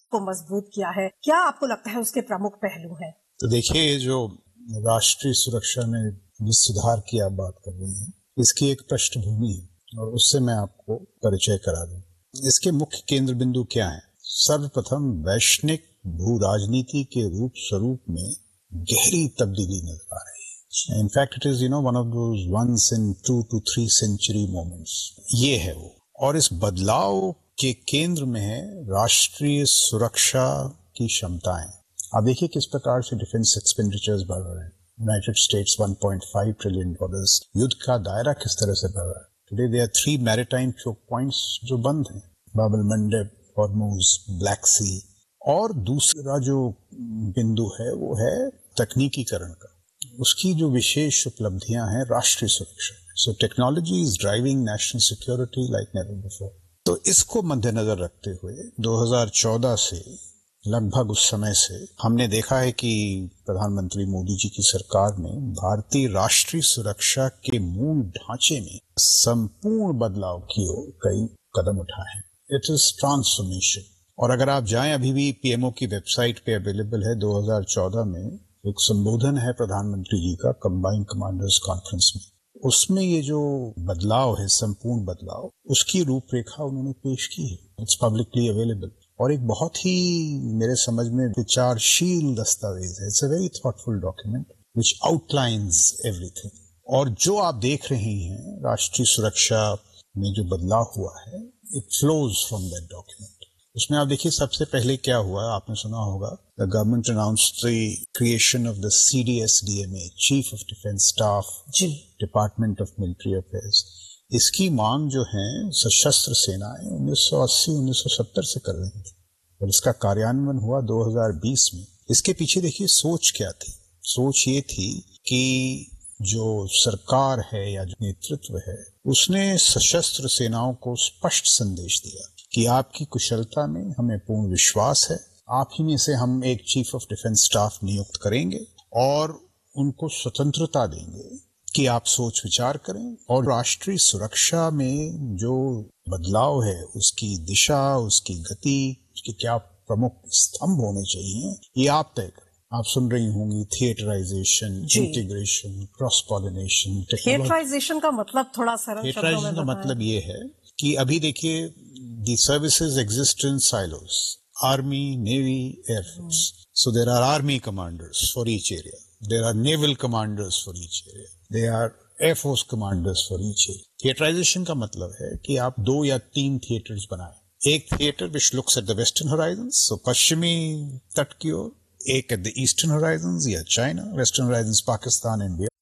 को मजबूत किया है। क्या आपको लगता है उसके प्रमुख पहलू हैं? तो देखिए, जो राष्ट्रीय सुरक्षा में जिस सुधार की आप बात कर रही हैं, इसकी एक पृष्ठभूमि है और उससे मैं आपको परिचय करा दूं। इसके मुख्य केंद्र बिंदु क्या हैं? सर्वप्रथम वैश्विक भू राजनीति के रूप स्वरूप में गहरी तब्दीली नजर आ रही है। In fact it is one of those once in 2 to 3 century moments. ये है वो, और इस बदलाव के केंद्र में है राष्ट्रीय सुरक्षा की क्षमताएं। आप देखिए किस प्रकार से डिफेंस एक्सपेंडिचर्स बढ़ रहे हैं। यूनाइटेड स्टेट्स $1.5 ट्रिलियन, युद्ध का दायरा किस तरह से बढ़ रहा है। Today there are 3 maritime choke points जो बंद हैं, बाब एल मंडब, हॉर्मुज, ब्लैक सी। और दूसरा जो बिंदु है वो है तकनीकीकरण का, उसकी जो विशेष उपलब्धियां हैं राष्ट्रीय सुरक्षा। So technology is driving national security like never before. तो इसको मद्देनजर रखते हुए 2014 से लगभग उस समय से हमने देखा है कि प्रधानमंत्री मोदी जी की सरकार ने भारतीय राष्ट्रीय सुरक्षा के मूल ढांचे में संपूर्ण बदलाव की ओर कई कदम उठाए हैं। It is transformation. और अगर आप जाएं, अभी भी पीएमओ की वेबसाइट पे अवेलेबल है, 2014 में एक संबोधन है प्रधानमंत्री जी का कंबाइंड कमांडर्स कॉन्फ्रेंस में। उसमें ये जो बदलाव है, संपूर्ण बदलाव, उसकी रूपरेखा उन्होंने पेश की है। इट्स पब्लिकली अवेलेबल और एक बहुत ही मेरे समझ में विचारशील दस्तावेज है। It's a very thoughtful document which outlines everything. और जो आप देख रहे हैं राष्ट्रीय सुरक्षा में जो बदलाव हुआ है, it flows from that document. उसमें आप देखिए सबसे पहले क्या हुआ, आपने सुना होगा, the government announced the creation of the CDSDMA, chief of defence staff, department of military affairs. इसकी मांग जो है सशस्त्र सेनाएं 1980-1970 से कर रही थी और इसका कार्यान्वयन हुआ 2020 में। इसके पीछे देखिए सोच क्या थी। सोच ये थी कि जो सरकार है या जो नेतृत्व है, उसने सशस्त्र सेनाओं को स्पष्ट संदेश दिया कि आपकी कुशलता में हमें पूर्ण विश्वास है। आप ही में से हम एक चीफ ऑफ डिफेंस स्टाफ नियुक्त करेंगे और उनको स्वतंत्रता देंगे कि आप सोच विचार करें और राष्ट्रीय सुरक्षा में जो बदलाव है उसकी दिशा, उसकी गति, उसके क्या प्रमुख स्तंभ होने चाहिए, ये आप तय करें। आप सुन रही होंगी theatrisation, integration, cross pollination. Theatrisation का मतलब थोड़ा सरल शब्दों में बताएं। थिएटराइजेशन का मतलब ये है कि अभी देखिए the services exist in silos: Army, Navy, Air Force. So there are Army commanders for each area. There are Naval commanders for each area. There are Air Force commanders for each area. Theaterization का मतलब है कि आप 2 या 3 theatres बनाएं। एक theatre which looks at the western horizons, so पश्चिमी तट की ओर, एक at the eastern horizons या China, western horizons Pakistan, India,